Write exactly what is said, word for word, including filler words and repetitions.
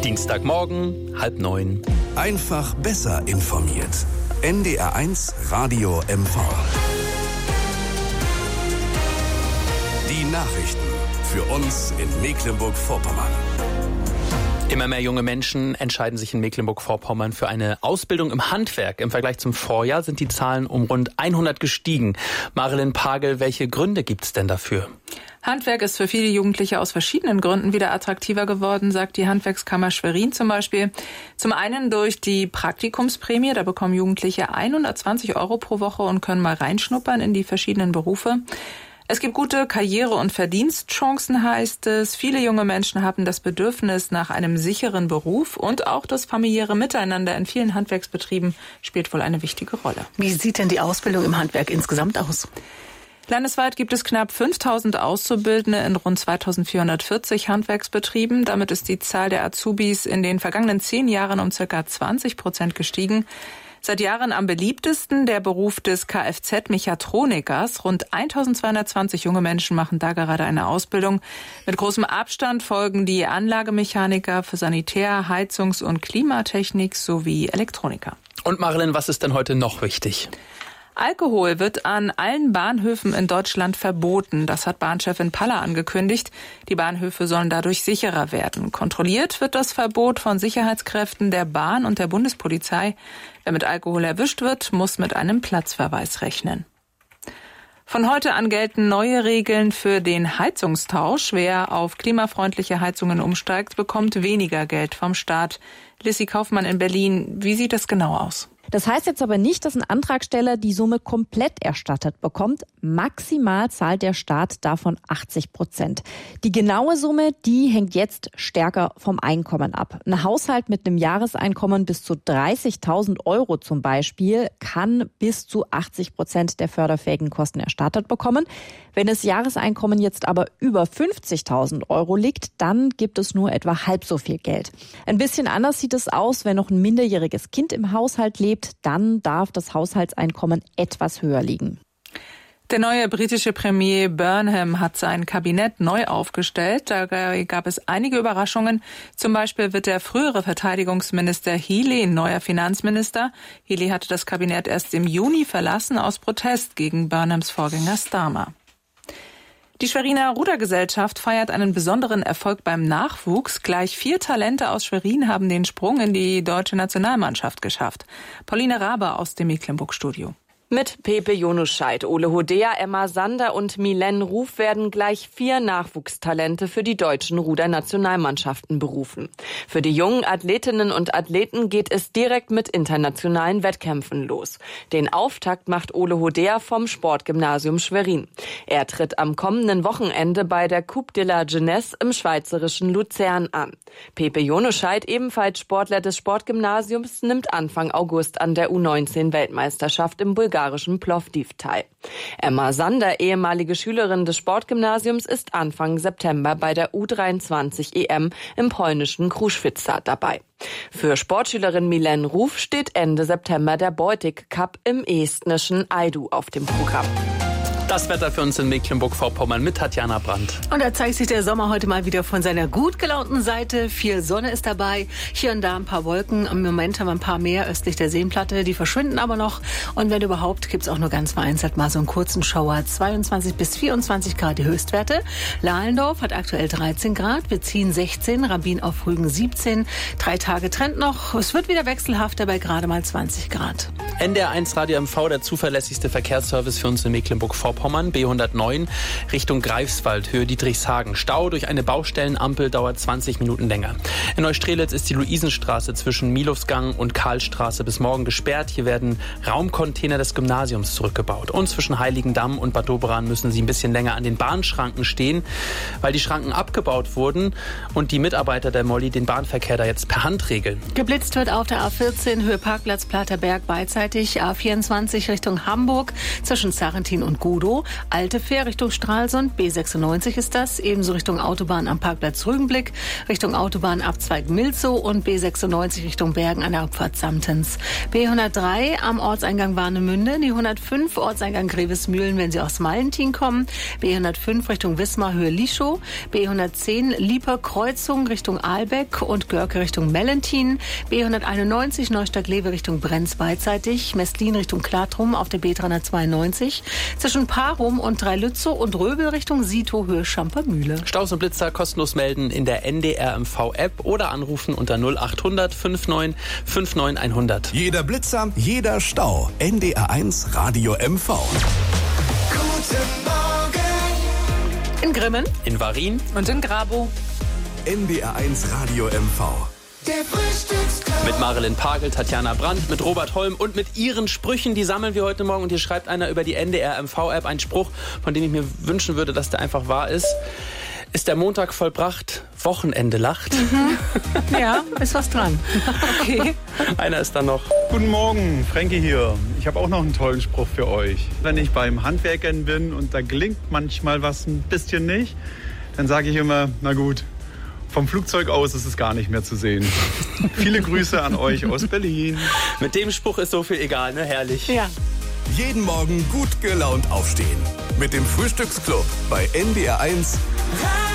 Dienstagmorgen, halb neun. Einfach besser informiert. N D R eins Radio M V. Die Nachrichten für uns in Mecklenburg-Vorpommern. Immer mehr junge Menschen entscheiden sich in Mecklenburg-Vorpommern für eine Ausbildung im Handwerk. Im Vergleich zum Vorjahr sind die Zahlen um rund hundert gestiegen. Marilyn Pagel, welche Gründe gibt es denn dafür? Handwerk ist für viele Jugendliche aus verschiedenen Gründen wieder attraktiver geworden, sagt die Handwerkskammer Schwerin zum Beispiel. Zum einen durch die Praktikumsprämie, da bekommen Jugendliche hundertzwanzig Euro pro Woche und können mal reinschnuppern in die verschiedenen Berufe. Es gibt gute Karriere- und Verdienstchancen, heißt es. Viele junge Menschen haben das Bedürfnis nach einem sicheren Beruf und auch das familiäre Miteinander in vielen Handwerksbetrieben spielt wohl eine wichtige Rolle. Wie sieht denn die Ausbildung im Handwerk insgesamt aus? Landesweit gibt es knapp fünftausend Auszubildende in rund zweitausendvierhundertvierzig Handwerksbetrieben. Damit ist die Zahl der Azubis in den vergangenen zehn Jahren um ca. zwanzig Prozent gestiegen. Seit Jahren am beliebtesten der Beruf des Kfz-Mechatronikers. Rund eintausendzweihundertzwanzig junge Menschen machen da gerade eine Ausbildung. Mit großem Abstand folgen die Anlagemechaniker für Sanitär-, Heizungs- und Klimatechnik sowie Elektroniker. Und Marilyn, was ist denn heute noch wichtig? Alkohol wird an allen Bahnhöfen in Deutschland verboten. Das hat Bahnchefin Paller angekündigt. Die Bahnhöfe sollen dadurch sicherer werden. Kontrolliert wird das Verbot von Sicherheitskräften der Bahn und der Bundespolizei. Wer mit Alkohol erwischt wird, muss mit einem Platzverweis rechnen. Von heute an gelten neue Regeln für den Heizungstausch. Wer auf klimafreundliche Heizungen umsteigt, bekommt weniger Geld vom Staat. Lissy Kaufmann in Berlin, wie sieht das genau aus? Das heißt jetzt aber nicht, dass ein Antragsteller die Summe komplett erstattet bekommt. Maximal zahlt der Staat davon achtzig Prozent. Die genaue Summe, die hängt jetzt stärker vom Einkommen ab. Ein Haushalt mit einem Jahreseinkommen bis zu dreißigtausend Euro zum Beispiel kann bis zu achtzig Prozent der förderfähigen Kosten erstattet bekommen. Wenn das Jahreseinkommen jetzt aber über fünfzigtausend Euro liegt, dann gibt es nur etwa halb so viel Geld. Ein bisschen anders sieht es aus, wenn noch ein minderjähriges Kind im Haushalt lebt. Dann darf das Haushaltseinkommen etwas höher liegen. Der neue britische Premier Burnham hat sein Kabinett neu aufgestellt. Da gab es einige Überraschungen. Zum Beispiel wird der frühere Verteidigungsminister Healey neuer Finanzminister. Healey hatte das Kabinett erst im Juni verlassen aus Protest gegen Burnhams Vorgänger Starmer. Die Schweriner Rudergesellschaft feiert einen besonderen Erfolg beim Nachwuchs. Gleich vier Talente aus Schwerin haben den Sprung in die deutsche Nationalmannschaft geschafft. Pauline Rabe aus dem Mecklenburg-Studio. Mit Pepe Jonuscheid, Ole Hodea, Emma Sander und Milen Ruf werden gleich vier Nachwuchstalente für die deutschen Rudernationalmannschaften berufen. Für die jungen Athletinnen und Athleten geht es direkt mit internationalen Wettkämpfen los. Den Auftakt macht Ole Hodea vom Sportgymnasium Schwerin. Er tritt am kommenden Wochenende bei der Coupe de la Jeunesse im schweizerischen Luzern an. Pepe Jonuscheid, ebenfalls Sportler des Sportgymnasiums, nimmt Anfang August an der U neunzehn Weltmeisterschaft im Bulgarischen Plovdiv teil. Emma Sander, ehemalige Schülerin des Sportgymnasiums, ist Anfang September bei der U dreiundzwanzig E M im polnischen Kruszwica dabei. Für Sportschülerin Milen Ruf steht Ende September der Baltic Cup im estnischen Aidu auf dem Programm. Das Wetter für uns in Mecklenburg-Vorpommern mit Tatjana Brandt. Und da zeigt sich der Sommer heute mal wieder von seiner gut gelaunten Seite. Viel Sonne ist dabei. Hier und da ein paar Wolken. Im Moment haben wir ein paar mehr östlich der Seenplatte. Die verschwinden aber noch. Und wenn überhaupt, gibt's auch nur ganz vereinzelt mal so einen kurzen Schauer. zweiundzwanzig bis vierundzwanzig Grad die Höchstwerte. Lahlendorf hat aktuell dreizehn Grad. Wir ziehen sechzehn. Rabin auf Rügen siebzehn. Drei Tage Trend noch. Es wird wieder wechselhafter bei gerade mal zwanzig Grad. N D R eins Radio M V, der zuverlässigste Verkehrsservice für uns in Mecklenburg-Vorpommern. B hundertneun Richtung Greifswald, Höhe Dietrichshagen. Stau durch eine Baustellenampel dauert zwanzig Minuten länger. In Neustrelitz ist die Luisenstraße zwischen Milowsgang und Karlstraße bis morgen gesperrt. Hier werden Raumcontainer des Gymnasiums zurückgebaut. Und zwischen Heiligendamm und Bad Doberan müssen sie ein bisschen länger an den Bahnschranken stehen, weil die Schranken abgebaut wurden und die Mitarbeiter der Molly den Bahnverkehr da jetzt per Hand regeln. Geblitzt wird auf der A vierzehn, Höhe Parkplatz Platerberg beidseitig. A vierundzwanzig Richtung Hamburg zwischen Sarrentin und Gudow. Bodo, Alte Fähr Richtung Stralsund, B sechsundneunzig ist das, ebenso Richtung Autobahn am Parkplatz Rügenblick, Richtung Autobahn Abzweig Milzow und B sechsundneunzig Richtung Bergen an der Abfahrt Samtens. B hundertdrei am Ortseingang Warnemünde, die hundertfünf Ortseingang Grevesmühlen, wenn Sie aus Malentin kommen, B hundertfünf Richtung Wismar Höhe Lischow, B hundertzehn Lieper Kreuzung Richtung Ahlbeck und Görke Richtung Mellentin, B hunderteinundneunzig Neustadt-Lewe Richtung Brenz beidseitig, Mestlin Richtung Klatrum auf der B dreihundertzweiundneunzig, zwischen Parum und Dreilützow und Röbel Richtung Sito Höhe Schampermühle. Staus und Blitzer kostenlos melden in der N D R M V-App oder anrufen unter null achthundert fünfundneunzig neunundfünfzig hundert. Jeder Blitzer, jeder Stau. N D R eins Radio M V. Guten Morgen. In Grimmen, In Varin Und in Grabow. N D R eins Radio M V. Der Frühstücksclub. mit Marilyn Pagel, Tatjana Brandt, mit Robert Holm und mit ihren Sprüchen. Die sammeln wir heute Morgen und hier schreibt einer über die N D R M V-App einen Spruch, von dem ich mir wünschen würde, dass der einfach wahr ist. Ist der Montag vollbracht, Wochenende lacht. Mhm. Ja, ist was dran. Okay. Einer ist da noch. Guten Morgen, Frankie hier. Ich habe auch noch einen tollen Spruch für euch. Wenn ich beim Handwerkern bin und da gelingt manchmal was ein bisschen nicht, dann sage ich immer, na gut, vom Flugzeug aus ist es gar nicht mehr zu sehen. Viele Grüße an euch aus Berlin. Mit dem Spruch ist so viel egal, ne? Herrlich. Ja. Jeden Morgen gut gelaunt aufstehen. Mit dem Frühstücksclub bei N D R eins.